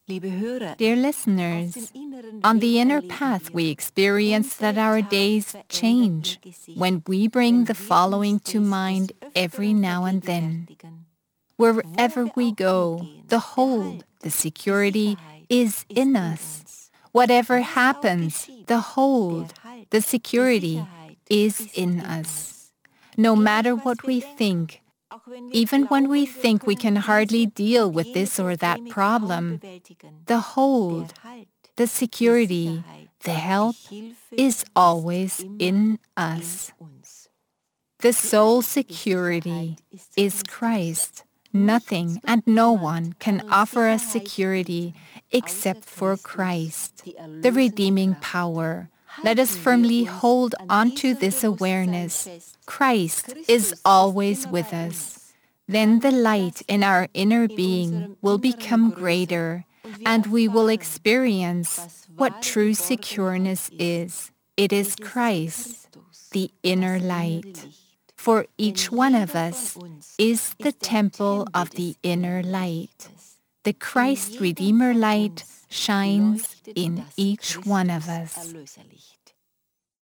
Dear listeners, on the inner path we experience that our days change when we bring the following to mind every now and then. Wherever we go, the hold, the security is in us. Whatever happens, the hold, the security is in us. No matter what we think, even when we think we can hardly deal with this or that problem, the hold, the security, the help is always in us. The sole security is Christ. Nothing and no one can offer us security except for Christ, the redeeming power. Let us firmly hold on to this awareness. Christ is always with us. Then the light in our inner being will become greater, and we will experience what true secureness is. It is Christ, the inner light. For each one of us is the temple of the inner light. The Christ Redeemer light shines in each one of us.